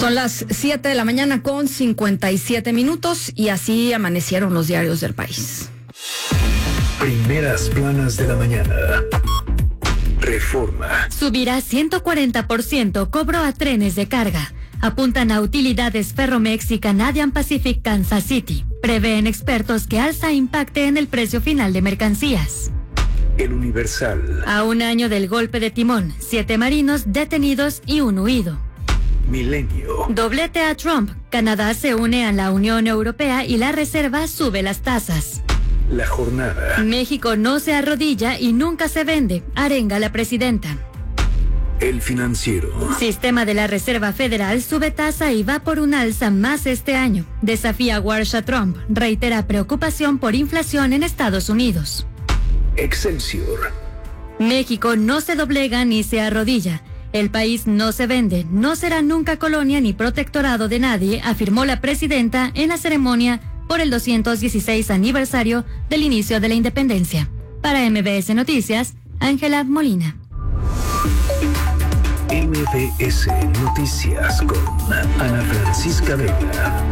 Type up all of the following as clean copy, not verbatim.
Son las 7 de la mañana con 57 minutos y así amanecieron los diarios del país. Primeras planas de la mañana. Reforma. Subirá 140% cobro a trenes de carga. Apuntan a utilidades Ferromex y Canadian Pacific Kansas City. Prevén expertos que alza impacte en el precio final de mercancías. El Universal. A un año del golpe de timón, 7 marinos detenidos y 1 huido. Milenio. Doblete a Trump. Canadá se une a la Unión Europea y la Reserva sube las tasas. La Jornada. México no se arrodilla y nunca se vende, arenga la presidenta. El Financiero. Sistema de la Reserva Federal sube tasa y va por un alza más este año. Desafía Walsh a Trump, reitera preocupación por inflación en Estados Unidos. Excelsior. México no se doblega ni se arrodilla. El país no se vende, no será nunca colonia ni protectorado de nadie, afirmó la presidenta en la ceremonia por el 216 aniversario del inicio de la independencia. Para MBS Noticias, Ángela Molina. MBS Noticias con Ana Francisca Vega.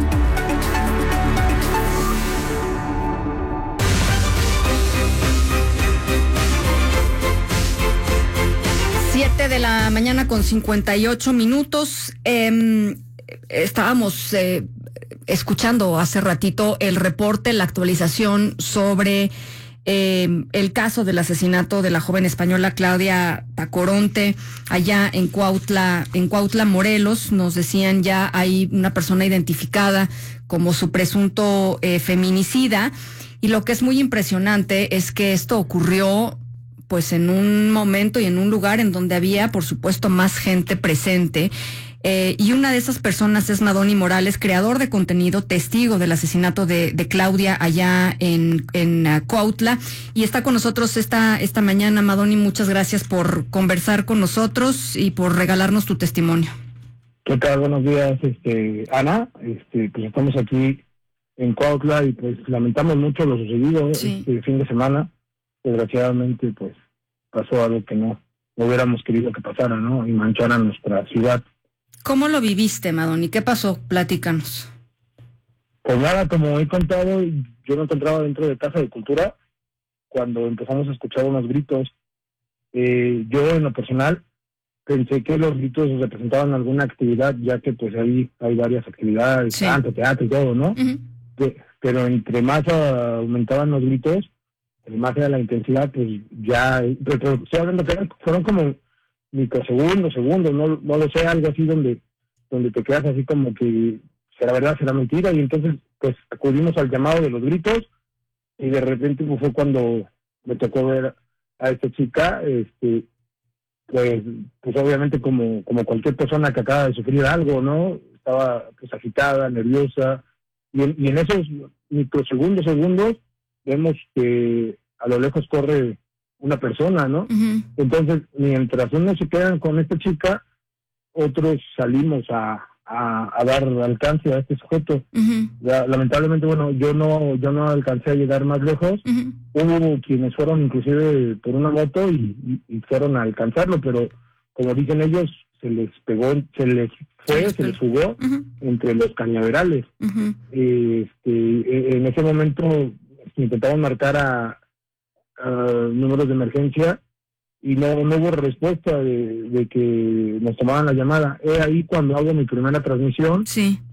De la mañana con 58 minutos. Estábamos escuchando hace ratito el reporte, la actualización sobre el caso del asesinato de la joven española Claudia Tacoronte allá en Cuautla, Morelos. Nos decían ya hay una persona identificada como su presunto feminicida, y lo que es muy impresionante es que esto ocurrió pues en un momento y en un lugar en donde había, por supuesto, más gente presente. Y una de esas personas es Madoni Morales, creador de contenido, testigo del asesinato de Claudia allá en Cuautla. Y está con nosotros esta mañana. Madoni, muchas gracias por conversar con nosotros y por regalarnos tu testimonio. ¿Qué tal? Buenos días, Ana. Pues estamos aquí en Cuautla y pues lamentamos mucho lo sucedido este fin de semana. Desgraciadamente, pues pasó algo que no hubiéramos querido que pasara, ¿no? Y manchara nuestra ciudad. ¿Cómo lo viviste, Madoni? ¿Qué pasó? Platícanos. Pues nada, como he contado, yo me encontraba dentro de Casa de Cultura cuando empezamos a escuchar unos gritos. Yo, en lo personal, pensé que los gritos representaban alguna actividad, ya que pues ahí hay varias actividades, canto, teatro y todo, ¿no? Uh-huh. Pero entre más aumentaban los gritos, más era la intensidad, pues ya, pero estoy hablando que fueron como microsegundos, segundos, no lo sé, algo así donde te quedas así como que será verdad, será mentira, y entonces pues acudimos al llamado de los gritos, y de repente pues, fue cuando me tocó ver a esta chica, pues obviamente como cualquier persona que acaba de sufrir algo, ¿no? Estaba pues agitada, nerviosa, y en esos segundos vemos que a lo lejos corre una persona, ¿no? Uh-huh. Entonces, mientras unos se quedan con esta chica, otros salimos a dar alcance a este sujeto. Uh-huh. Lamentablemente, bueno, yo no alcancé a llegar más lejos. Uh-huh. Hubo quienes fueron inclusive por una moto y fueron a alcanzarlo, pero como dicen ellos, se les pegó, se les jugó uh-huh. entre los cañaverales. Uh-huh. En ese momento intentaban marcar a números de emergencia y no hubo respuesta de que nos tomaban la llamada. Ahí cuando hago mi primera transmisión,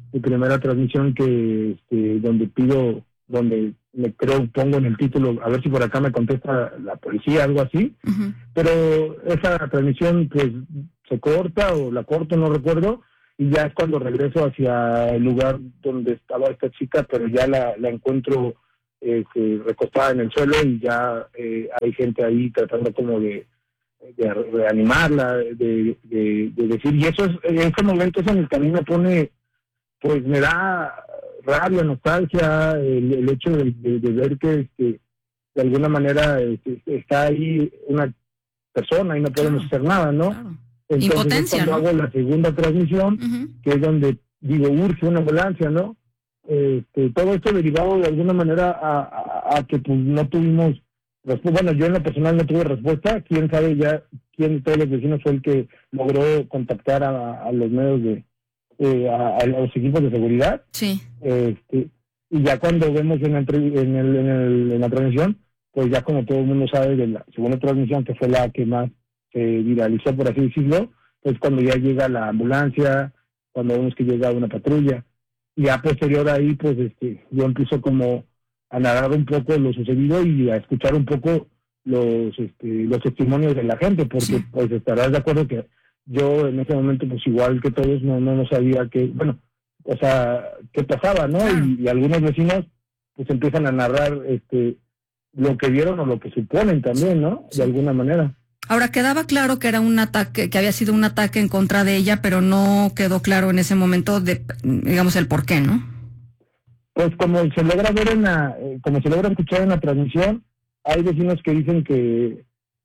que donde me pongo en el título, a ver si por acá me contesta la policía, algo así. Uh-huh. Pero esa transmisión pues se corta o la corto, no recuerdo, y ya es cuando regreso hacia el lugar donde estaba esta chica, pero ya la encuentro recostada en el suelo y ya hay gente ahí tratando como de reanimarla, de decir, y eso es, en este momento eso en el camino pone, pues me da rabia, nostalgia, el hecho de ver que de alguna manera está ahí una persona y no podemos hacer nada, ¿no? Claro. Entonces impotencia, cuando hago la segunda transmisión, uh-huh. que es donde digo, urge una ambulancia, ¿no? Todo esto derivado de alguna manera a que pues no tuvimos respuesta. Bueno, yo en lo personal no tuve respuesta. Quién sabe ya quién de todos los vecinos fue el que logró contactar a los medios a los equipos de seguridad. Sí. Y ya cuando vemos en la transmisión, pues ya como todo el mundo sabe de la segunda transmisión, que fue la que más se viralizó, por así decirlo, pues cuando ya llega la ambulancia, cuando vemos que llega una patrulla, y a posterior ahí, pues yo empiezo como a narrar un poco lo sucedido y a escuchar un poco los testimonios de la gente, porque pues estarás de acuerdo que yo en ese momento, pues igual que todos, no sabía qué pasaba, ¿no? Y algunos vecinos pues empiezan a narrar lo que vieron o lo que suponen también, ¿no? De alguna manera. Ahora, quedaba claro que era un ataque, que había sido un ataque en contra de ella, pero no quedó claro en ese momento, digamos, el por qué, ¿no? Pues como se logra ver como se logra escuchar en la transmisión, hay vecinos que dicen que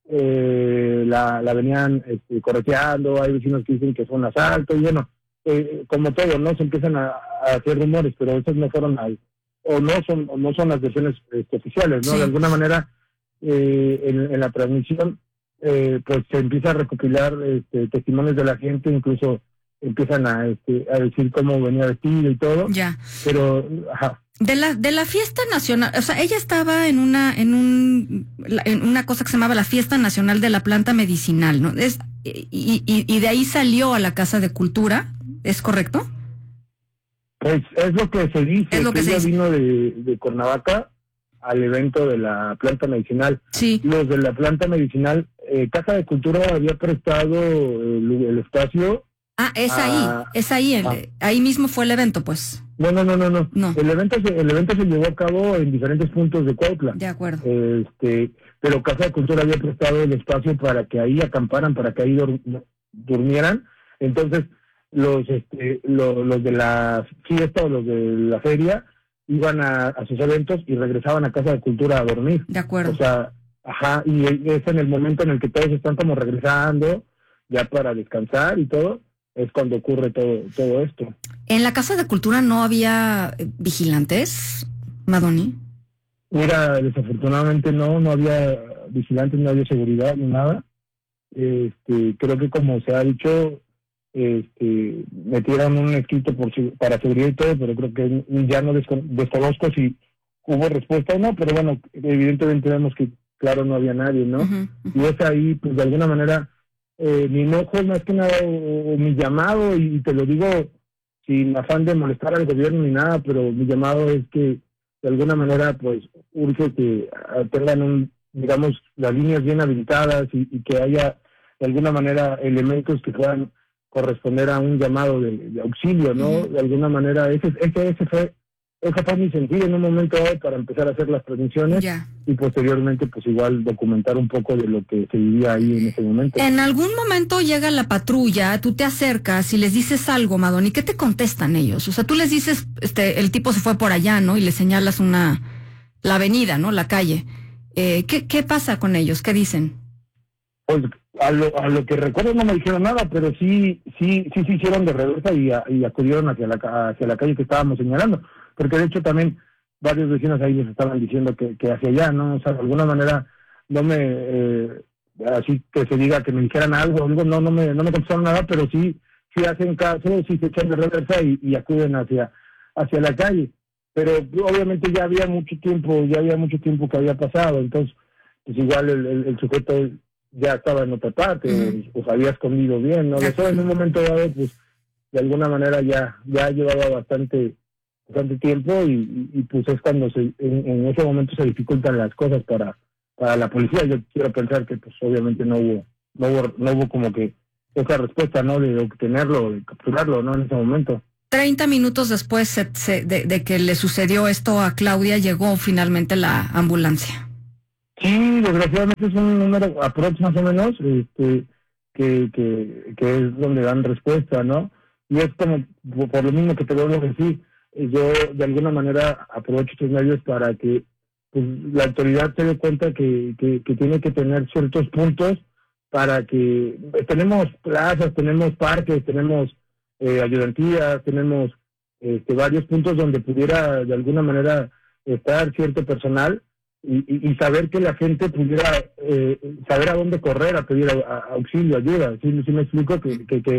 la venían correteando, hay vecinos que dicen que fue un asalto, y bueno, como todo, ¿no? Se empiezan a hacer rumores, pero esos no fueron no son las versiones oficiales, ¿no? Sí. De alguna manera, en la transmisión, pues se empieza a recopilar testimonios de la gente, incluso empiezan a decir cómo venía vestido y todo. Ya. Pero, ajá. De la fiesta nacional, o sea, ella estaba en una cosa que se llamaba la Fiesta Nacional de la Planta Medicinal, ¿no? Y de ahí salió a la Casa de Cultura, ¿es correcto? Pues es lo que se dice, que ella vino de Cuernavaca al evento de la planta medicinal. Sí. Los de la planta medicinal, Casa de Cultura había prestado el espacio. Ah, es ahí, ahí mismo fue el evento, pues. No. El evento se llevó a cabo en diferentes puntos de Cuautla. De acuerdo. Pero Casa de Cultura había prestado el espacio para que ahí acamparan, para que ahí durmieran. Entonces, los de la fiesta o los de la feria iban a sus eventos y regresaban a Casa de Cultura a dormir. De acuerdo. O sea, y es en el momento en el que todos están como regresando ya para descansar y todo, es cuando ocurre todo esto. ¿En la Casa de Cultura no había vigilantes, Madoni? Mira, desafortunadamente no había vigilantes, no había seguridad ni nada. Creo que como se ha dicho, metieron un escrito para seguridad y todo, pero creo que ya no desconozco si hubo respuesta o no, pero bueno, evidentemente vemos que claro no había nadie, ¿no? Uh-huh. Y es ahí, pues de alguna manera, mi enojo más que nada, o mi llamado, y te lo digo sin afán de molestar al gobierno ni nada, pero mi llamado es que de alguna manera pues urge que tengan digamos las líneas bien habilitadas y que haya de alguna manera elementos que puedan corresponder a un llamado de auxilio, ¿no? Uh-huh. De alguna manera ese fue mi sentido en un momento dado para empezar a hacer las transmisiones y posteriormente pues igual documentar un poco de lo que se vivía ahí en ese momento. En algún momento llega la patrulla, tú te acercas y les dices algo, Madoni, ¿qué te contestan ellos? O sea, tú les dices, el tipo se fue por allá, ¿no? Y le señalas la avenida, ¿no? La calle. ¿Qué pasa con ellos? ¿Qué dicen? Pues a lo que recuerdo no me dijeron nada, pero sí se hicieron de reversa y acudieron hacia la calle que estábamos señalando. Porque de hecho también varios vecinos ahí les estaban diciendo que hacia allá, ¿no? O sea, de alguna manera no así que se diga que me dijeran algo, no me contestaron nada, pero sí hacen caso, sí se echan de reversa y acuden hacia la calle. Pero obviamente ya había mucho tiempo que había pasado, entonces pues igual el sujeto ya estaba en otra parte, pues había escondido bien, ¿no? Eso en un momento dado, pues de alguna manera ya llevaba bastante tiempo y pues es cuando en ese momento se dificultan las cosas para la policía. Yo quiero pensar que pues obviamente no hubo como que esa respuesta, ¿no? De obtenerlo, de capturarlo, ¿no? En ese momento. 30 minutos después de que le sucedió esto a Claudia, llegó finalmente la ambulancia. Sí, desgraciadamente es un número aproximado más o menos, que es donde dan respuesta, ¿no? Y es como, por lo mismo que te vuelvo a decir, yo de alguna manera aprovecho estos medios para que pues, la autoridad se dé cuenta que tiene que tener ciertos puntos para que tenemos plazas, tenemos parques, tenemos ayudantías, tenemos varios puntos donde pudiera de alguna manera estar cierto personal y saber que la gente pudiera saber a dónde correr a pedir auxilio, ayuda. ¿Sí me explico? Que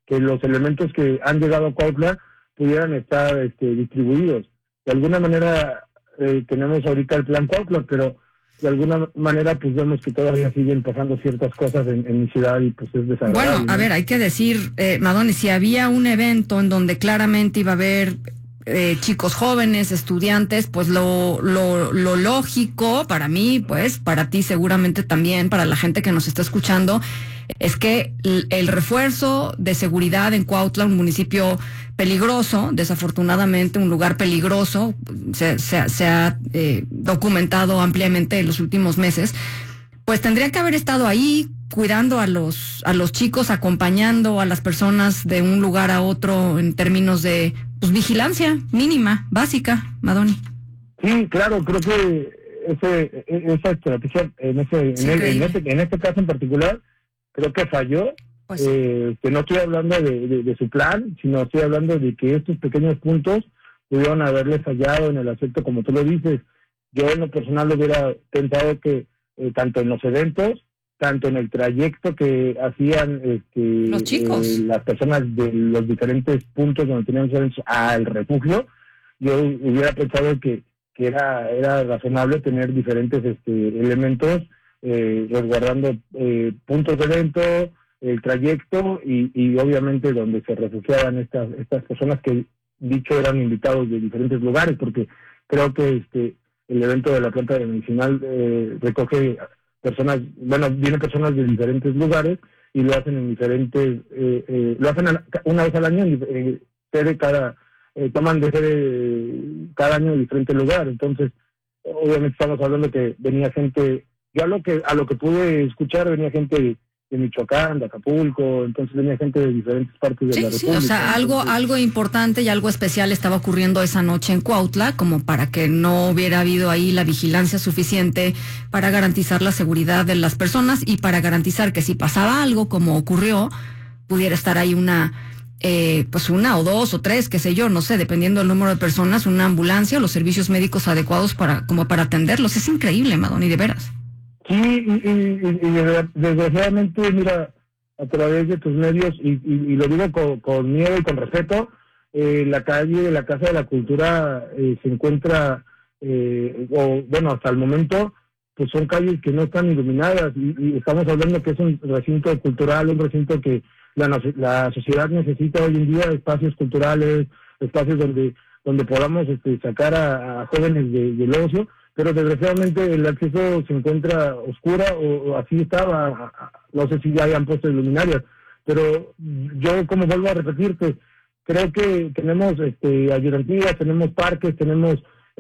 que los elementos que han llegado a Cuautla pudieran estar distribuidos. De alguna manera tenemos ahorita el plan Cuautla, pero de alguna manera pues vemos que todavía siguen pasando ciertas cosas en mi ciudad y pues es desagradable. Bueno, a ver, hay que decir, Madoni, si había un evento en donde claramente iba a haber chicos jóvenes, estudiantes, pues lo lógico para mí, pues para ti seguramente también, para la gente que nos está escuchando, es que el refuerzo de seguridad en Cuautla, un municipio peligroso, desafortunadamente un lugar peligroso, se ha documentado ampliamente en los últimos meses, pues tendría que haber estado ahí cuidando a los chicos, acompañando a las personas de un lugar a otro en términos de vigilancia mínima, básica, Madoni. Sí, claro, creo que esa estrategia en este caso en particular creo que falló. Pues que no estoy hablando de su plan, sino estoy hablando de que estos pequeños puntos pudieron haberle fallado en el aspecto, como tú lo dices. Yo en lo personal hubiera pensado que tanto en los eventos, tanto en el trayecto que hacían los chicos, las personas de los diferentes puntos donde teníamos eventos al refugio, yo hubiera pensado que era razonable tener diferentes elementos resguardando puntos de evento, el trayecto y obviamente donde se refugiaban estas personas que dicho eran invitados de diferentes lugares, porque creo que el evento de la planta medicinal recoge personas, vienen personas de diferentes lugares y lo hacen en diferentes, lo hacen una vez al año, toman de sede cada año en diferente lugar. Entonces obviamente estamos hablando que venía gente, yo a lo que pude escuchar venía gente de Michoacán, de Acapulco, entonces venía gente de diferentes partes de la República. Sí, o sea, algo importante y algo especial estaba ocurriendo esa noche en Cuautla, como para que no hubiera habido ahí la vigilancia suficiente para garantizar la seguridad de las personas y para garantizar que si pasaba algo como ocurrió, pudiera estar ahí una o dos o tres, qué sé yo, no sé, dependiendo del número de personas, una ambulancia o los servicios médicos adecuados para atenderlos. Es increíble, Madoni, de veras. Sí, y desgraciadamente, mira, a través de tus medios, y lo digo con miedo y con respeto, la calle de la Casa de la Cultura se encuentra, hasta el momento, pues son calles que no están iluminadas, y estamos hablando que es un recinto cultural, un recinto que la sociedad necesita hoy en día, espacios culturales, espacios donde podamos sacar a jóvenes del ocio, pero desgraciadamente el acceso se encuentra oscura o así estaba, no sé si ya hayan puesto luminarias, pero yo, como vuelvo a repetirte, creo que tenemos ayudantías, tenemos parques, tenemos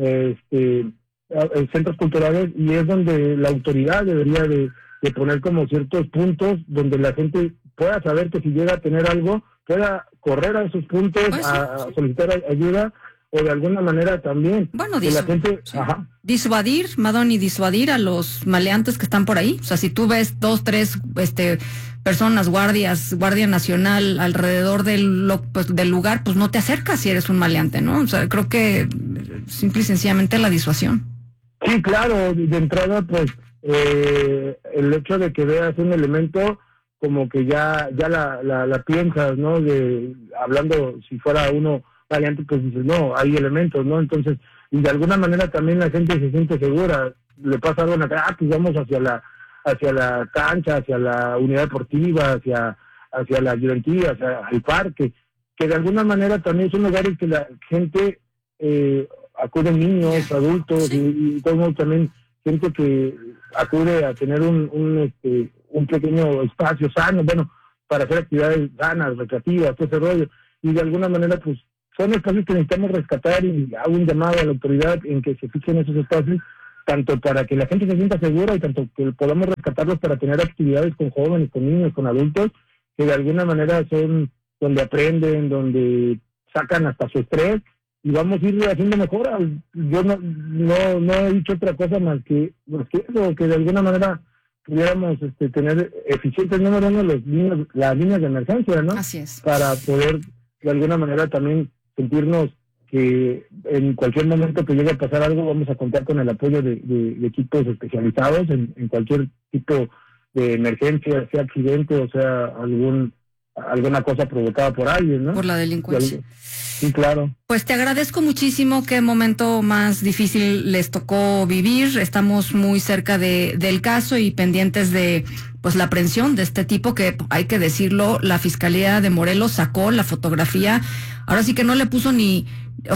centros culturales y es donde la autoridad debería de poner como ciertos puntos donde la gente pueda saber que si llega a tener algo, pueda correr a esos puntos a solicitar ayuda o de alguna manera también. Bueno, que la gente, disuadir, Madoni, disuadir a los maleantes que están por ahí. O sea, si tú ves 2, 3 personas, Guardia Nacional alrededor del lugar, pues no te acercas si eres un maleante, ¿no? O sea, creo que simple y sencillamente la disuasión. Sí, claro, de entrada, pues, el hecho de que veas un elemento como que ya la piensas, ¿no? Hablando, si fuera uno variante, pues dices, no, hay elementos, ¿no? Entonces, y de alguna manera también la gente se siente segura, le pasa algo pues vamos hacia la cancha, hacia la unidad deportiva, hacia la ayudantía, hacia el parque, que de alguna manera también son lugares que la gente acuden niños, adultos, y todo el mundo también, gente que acude a tener un pequeño espacio sano, para hacer actividades sanas, recreativas, todo ese rollo, y de alguna manera, pues, son espacios que necesitamos rescatar y hago un llamado a la autoridad en que se fijen esos espacios, tanto para que la gente se sienta segura y tanto que podamos rescatarlos para tener actividades con jóvenes, con niños, con adultos, que de alguna manera son donde aprenden, donde sacan hasta su estrés y vamos a ir haciendo mejoras. Yo no he dicho otra cosa más que eso, que de alguna manera pudiéramos tener eficientes número uno las líneas de emergencia, ¿no? Así es. Para poder de alguna manera también sentirnos que en cualquier momento que llegue a pasar algo vamos a contar con el apoyo de equipos especializados en cualquier tipo de emergencia, sea accidente o sea algún alguna cosa provocada por alguien, ¿no? Por la delincuencia. Sí, claro. Pues te agradezco muchísimo. Qué momento más difícil les tocó vivir. Estamos muy cerca del caso y pendientes de pues la aprehensión de este tipo, que hay que decirlo, la Fiscalía de Morelos sacó la fotografía. Ahora sí que no le puso ni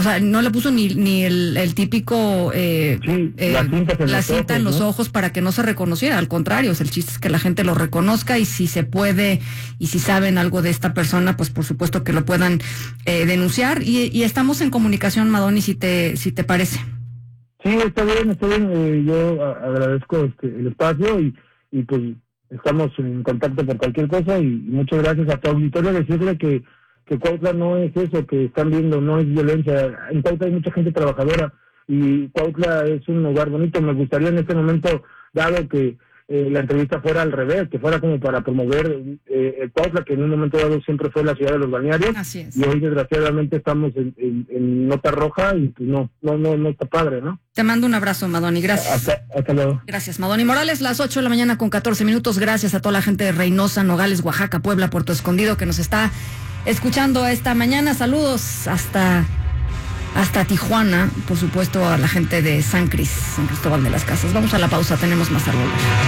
el típico la cinta en los ojos para que no se reconociera. Al contrario, el chiste es que la gente lo reconozca, y si se puede y si saben algo de esta persona, pues por supuesto que lo puedan denunciar, y estamos en comunicación, Madoni, si te parece. Sí, está bien. Yo agradezco el espacio y pues estamos en contacto por cualquier cosa, y muchas gracias a tu auditorio. Decirle que Cuautla no es eso que están viendo, no es violencia. En Cuautla hay mucha gente trabajadora, y Cuautla es un lugar bonito. Me gustaría en este momento, dado que la entrevista fuera al revés, que fuera como para promover Cuautla, que en un momento dado siempre fue la ciudad de los balnearios. Así es. Y hoy desgraciadamente estamos en nota roja, y pues no está padre, ¿no? Te mando un abrazo, Madoni, gracias. Hasta luego. Gracias, Madoni Morales, las 8 de la mañana con 14 minutos. Gracias a toda la gente de Reynosa, Nogales, Oaxaca, Puebla, Puerto Escondido, que nos está escuchando esta mañana. Saludos hasta Tijuana, por supuesto a la gente de San Cristóbal de las Casas. Vamos a la pausa, tenemos más al volver.